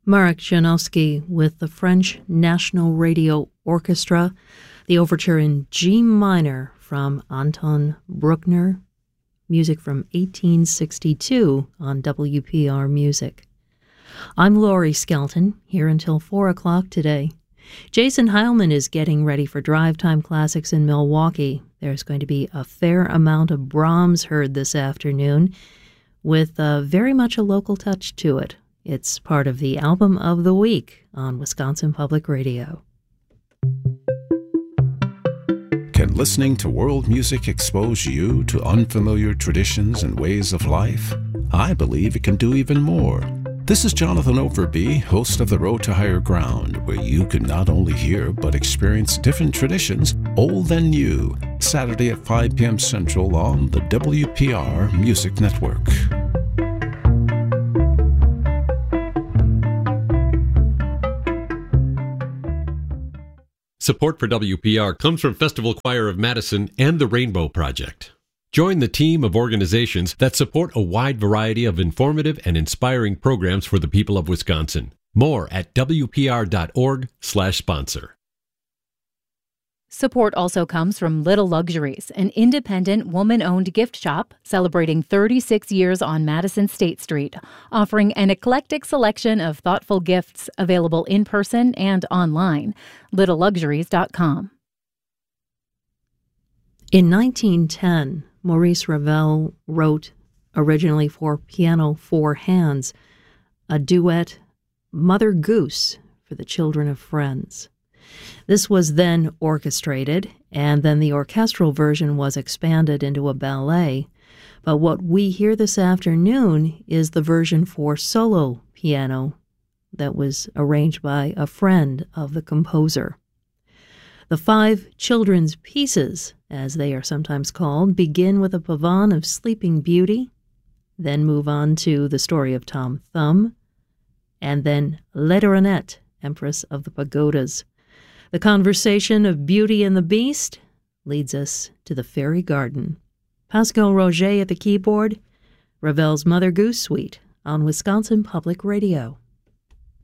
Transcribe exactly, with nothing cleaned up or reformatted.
Marek Janowski with the French National Radio Orchestra, the overture in G minor from Anton Bruckner, music from eighteen sixty-two on W P R Music. I'm Laurie Skelton, here until four o'clock today. Jason Heilman is getting ready for Drive Time Classics in Milwaukee. There's going to be a fair amount of Brahms heard this afternoon, with uh, very much a local touch to it. It's part of the Album of the Week on Wisconsin Public Radio. Can listening to world music expose you to unfamiliar traditions and ways of life? I believe it can do even more. This is Jonathan Overby, host of The Road to Higher Ground, where you can not only hear but experience different traditions, old and new, Saturday at five p.m. Central on the W P R Music Network. Support for W P R comes from Festival Choir of Madison and the Rainbow Project. Join the team of organizations that support a wide variety of informative and inspiring programs for the people of Wisconsin. More at W P R dot org slash sponsor. Support also comes from Little Luxuries, an independent, woman-owned gift shop celebrating thirty-six years on Madison State Street, offering an eclectic selection of thoughtful gifts available in person and online. little luxuries dot com. In nineteen ten, Maurice Ravel wrote, originally for piano four hands, a duet, Mother Goose, for the Children of Friends. This was then orchestrated, and then the orchestral version was expanded into a ballet. But what we hear this afternoon is the version for solo piano that was arranged by a friend of the composer. The five children's pieces, as they are sometimes called, begin with a pavane of Sleeping Beauty, then move on to the story of Tom Thumb, and then Laideronnette, Empress of the Pagodas. The conversation of Beauty and the Beast leads us to the fairy garden. Pascal Roger at the keyboard, Ravel's Mother Goose Suite on Wisconsin Public Radio.